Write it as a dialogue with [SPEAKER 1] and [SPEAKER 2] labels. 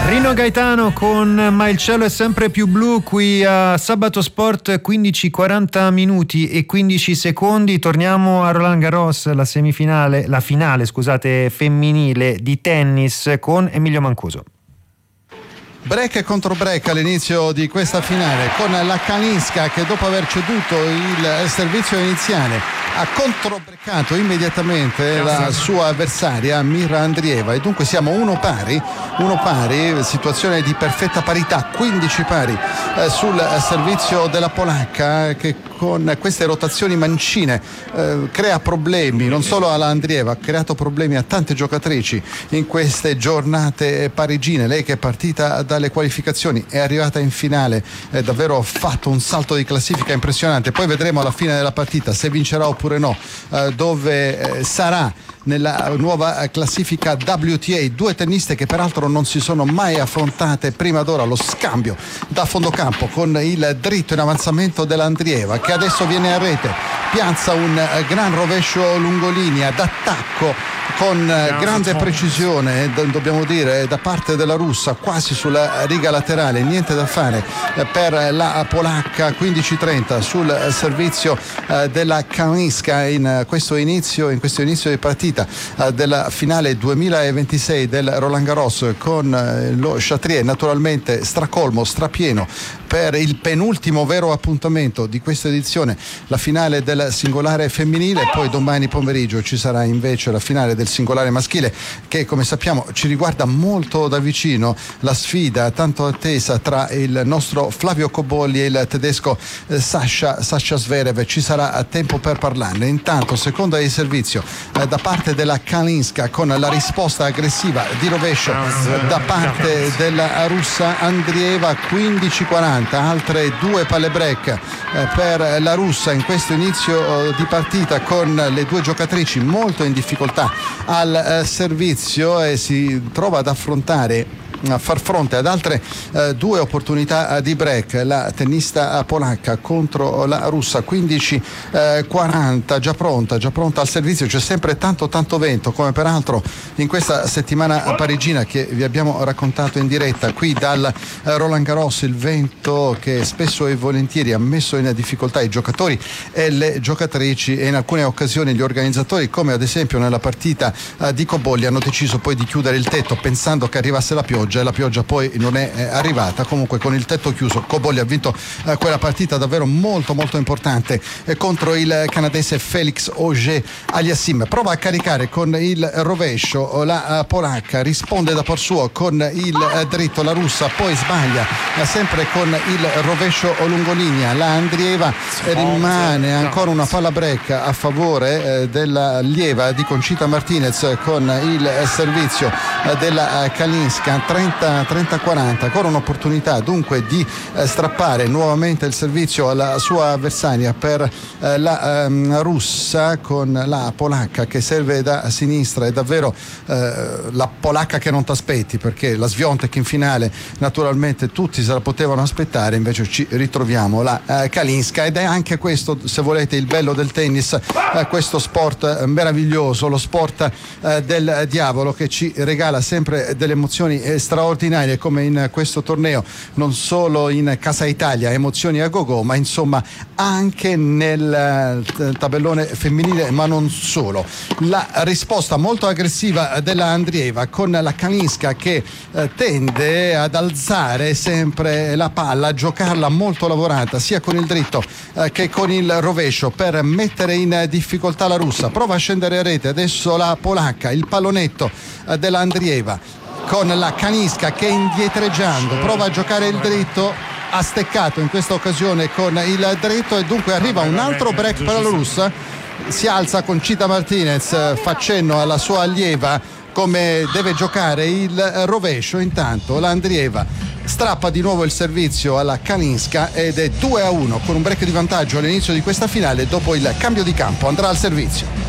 [SPEAKER 1] Rino Gaetano con Ma il cielo è sempre più blu qui a Sabato Sport, 15:40 minuti e 15 secondi. Torniamo a Roland Garros, la finale femminile di tennis con Emilio Mancuso.
[SPEAKER 2] Break contro break all'inizio di questa finale, con la Kalinska che dopo aver ceduto il servizio iniziale ha controbreccato immediatamente la sua avversaria Mira Andreeva, e dunque siamo uno pari, situazione di perfetta parità, 15 pari sul servizio della polacca, che con queste rotazioni mancine crea problemi non solo alla Andreeva, ha creato problemi a tante giocatrici in queste giornate parigine. Lei che è partita dalle qualificazioni è arrivata in finale, davvero fatto un salto di classifica impressionante. Poi vedremo alla fine della partita se vincerà oppure no, dove sarà nella nuova classifica WTA. Due tenniste che peraltro non si sono mai affrontate prima d'ora. Lo scambio da fondocampo con il dritto in avanzamento dell'Andreeva, che adesso viene a rete, piazza un gran rovescio lungolinea d'attacco con grande precisione, dobbiamo dire, da parte della russa, quasi sulla riga laterale. Niente da fare per la polacca. 15-30 sul servizio della Kalinska in questo inizio di partita della finale 2026 del Roland Garros, con lo Chatrier naturalmente stracolmo, strapieno per il penultimo vero appuntamento di questa edizione, la finale del singolare femminile. Poi domani pomeriggio ci sarà invece la finale del singolare maschile, che come sappiamo ci riguarda molto da vicino, la sfida tanto attesa tra il nostro Flavio Cobolli e il tedesco Sasha Zverev. Ci sarà tempo per parlarne. Intanto seconda di servizio da parte della Kalinska, con la risposta aggressiva di rovescio da parte della russa Andreeva. 15-40, altre due palle break per la russa in questo inizio di partita, con le due giocatrici molto in difficoltà al servizio, e si trova ad affrontare, a far fronte ad altre due opportunità di break, la tennista polacca contro la russa. 15-40, già pronta al servizio. C'è sempre tanto vento, come peraltro in questa settimana parigina che vi abbiamo raccontato in diretta qui dal Roland Garros, il vento che spesso e volentieri ha messo in difficoltà i giocatori e le giocatrici, e in alcune occasioni gli organizzatori, come ad esempio nella partita di Cobolli, hanno deciso poi di chiudere il tetto pensando che arrivasse la pioggia, e la pioggia poi non è arrivata. Comunque con il tetto chiuso Cobolli ha vinto quella partita davvero molto importante contro il canadese Felix Auger-Aliassime. Prova a caricare con il rovescio la polacca, risponde da par suo con il dritto la russa, poi sbaglia sempre con il rovescio lungolinea. La Andreeva rimane ancora una palla break a favore della allieva di Conchita Martinez, con il servizio della Kalinska. 30-40, ancora un'opportunità dunque di strappare nuovamente il servizio alla sua avversaria per la russa, con la polacca che serve da sinistra. È davvero la polacca che non t'aspetti, perché la Swiatek in finale naturalmente tutti se la potevano aspettare, invece ci ritroviamo la Kalinska. Ed è anche questo, se volete, il bello del tennis, questo sport meraviglioso, lo sport del diavolo, che ci regala sempre delle emozioni straordinarie, come in questo torneo, non solo in Casa Italia, emozioni a go-go, ma insomma anche nel tabellone femminile, ma non solo. La risposta molto aggressiva della Andreeva, con la Kalinska che tende ad alzare sempre la palla, a giocarla molto lavorata, sia con il dritto che con il rovescio, per mettere in difficoltà la russa. Prova a scendere a rete adesso la polacca, il pallonetto della Andreeva, con la Kalinska che indietreggiando prova a giocare il dritto, ha steccato in questa occasione con il dritto, e dunque arriva un altro break per la russa. Si alza Conchita Martinez, fa cenno alla sua allieva come deve giocare il rovescio. Intanto la Andreeva strappa di nuovo il servizio alla Kalinska, ed è 2-1 con un break di vantaggio all'inizio di questa finale. Dopo il cambio di campo andrà al servizio.